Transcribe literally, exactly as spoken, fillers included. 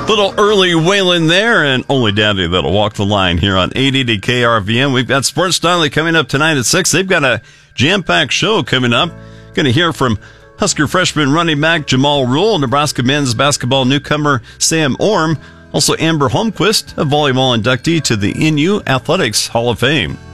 Little early Waylon there, and only Daddy that'll walk the line here on eight eighty K R V M. We've got Sports Donnelly coming up tonight at six. They've got a jam-packed show coming up. Going to hear from Husker freshman running back Jamal Rule, Nebraska men's basketball newcomer Sam Orm, also Amber Holmquist, a volleyball inductee to the N U Athletics Hall of Fame.